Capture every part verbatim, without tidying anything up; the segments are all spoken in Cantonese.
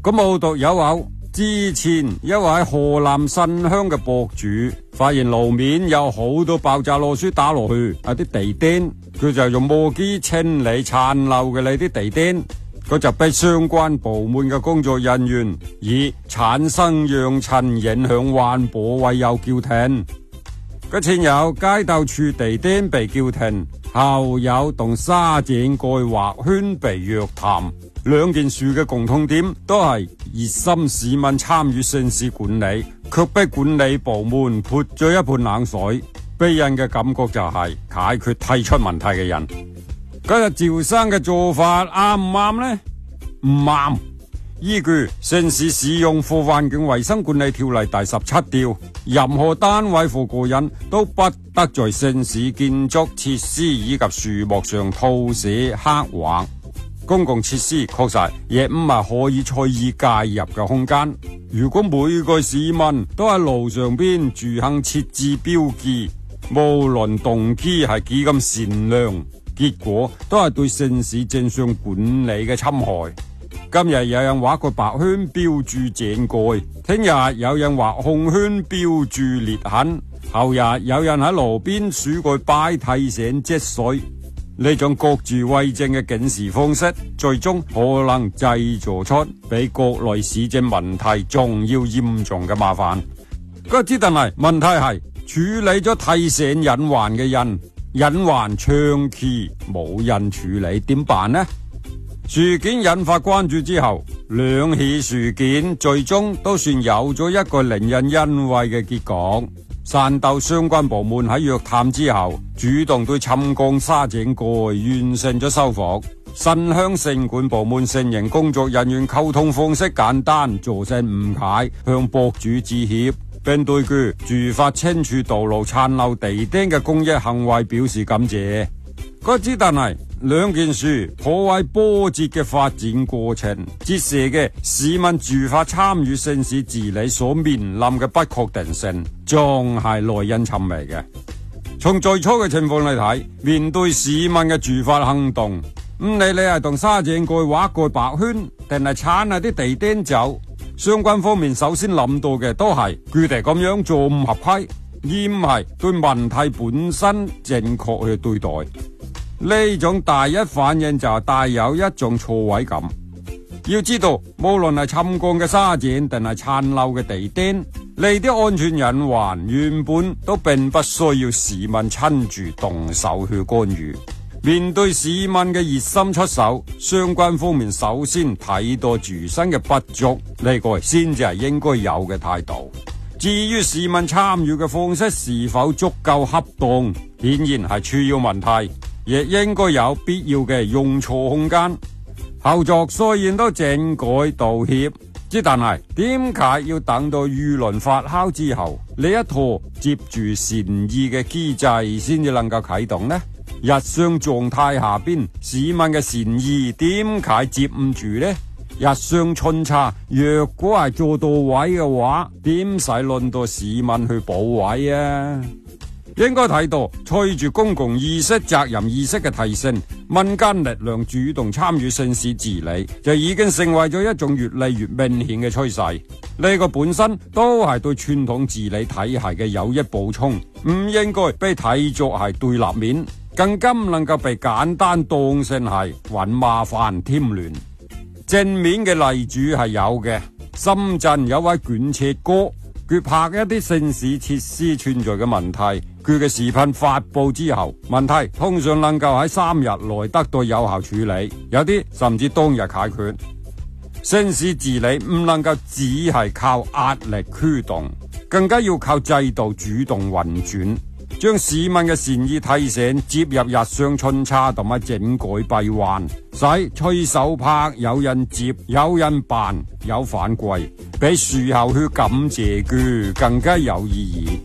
咁無獨有偶，之前一位喺河南新鄉嘅博主發現路面有好多爆炸螺絲打落去啊啲地墊，佢就用磨機清理殘留嘅呢啲地墊，佢就逼相關部門嘅工作人員以產生揚塵影響環保為由叫停。佢前有街道處地墊被叫停，後有同沙井蓋劃圈被約談，兩件事嘅共通點都係熱心市民參與城市管理，卻被管理部門潑咗一盆冷水，俾人嘅感覺就係解決提出問題嘅人。今日趙生嘅做法啱唔啱呢？唔啱。依據《城市使用和環境衛生管理條例》第十七條，任何單位和個人都不得在城市建築設施以及樹木上塗寫刻畫。公共設施確實亦唔係可以隨意介入嘅空間。如果每個市民都喺路上邊住行設置標記，無論動機係幾咁善良，結果都係對城市正常管理嘅侵害。今日有人畫個白圈標注井蓋，聽日有人畫紅圈標注裂痕，後日有人喺路邊豎個牌提醒積水。呢種各自為政嘅警示方式，最終可能製造出比各類市政問題仲要嚴重嘅麻煩。嗰之但係問題係處理咗提醒隱患嘅人，隱患長期冇人處理，點辦呢？事件引發關注之後，兩起事件最終都算有咗一個令人欣慰嘅結局。汕頭相關部門喺約談之後，主動對沉降沙井蓋完成咗修復。新鄉城管部門承認工作人員溝通方式簡單，造成誤解，向博主致歉，並對佢駐發清除道路殘留地墊嘅公益行為表示感謝。嗰之但係兩件事頗為波折嘅發展過程，折射嘅市民駐發參與城市治理所面臨嘅不確定性，仲係耐人尋味嘅。從最初嘅情況嚟睇，面對市民嘅駐發行動，唔理你係同沙井蓋畫個白圈，定係鏟下啲地墊走，相關方面首先諗到嘅都係佢哋咁樣做唔合規，而唔係對問題本身正確去對待。呢種第一反應就帶有一種錯位感。要知道，無論係沉降嘅沙井定係殘留嘅地墊，呢啲安全隱患原本都並不需要市民親自動手去干預。面對市民嘅熱心出手，相關方面首先睇到自身嘅不足，呢個先至係應該有嘅態度。至於市民參與嘅方式是否足夠恰當，顯然係處要問題，亦應該有必要嘅用錯空間。後續雖然都整改道歉，之但係點解要等到輿論發酵之後，呢一套接住善意嘅機制先至能夠啟動呢？日常狀態下邊，市民嘅善意點解接唔住呢？日常巡查若果係做到位嘅話，點使輪到市民去補位啊？應該睇到，隨住公共意識、責任意識嘅提升，民間力量主動參與城市治理，就已經成為咗一種越嚟越明顯嘅趨勢。呢個本身都係對傳統治理體系嘅有益補充，唔應該被睇作係對立面，更加唔能夠被簡單當成係搵麻煩添亂。正面嘅例子係有嘅，深圳有位捲車哥，佢拍一啲城市設施存在嘅問題，佢嘅視頻發布之後，問題通常能夠喺三日內得到有效處理，有啲甚至當日解決。城市治理唔能夠只係靠壓力驅動，更加要靠制度主動運轉，將市民嘅善意提醒接入日常巡查同埋整改閉環，使隨手拍有人接有人辦有反饋，比事後去感謝佢更加有意義。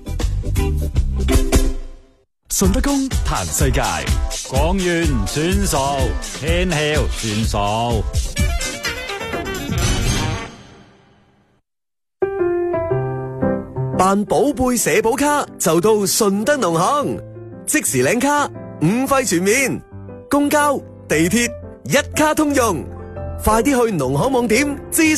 順德公談世界， 講完算數，天曉算數。 辦寶貝社保卡就到順德農行，即時領卡，五費全面，公交、地鐵一卡通用，快啲去農行網點諮詢。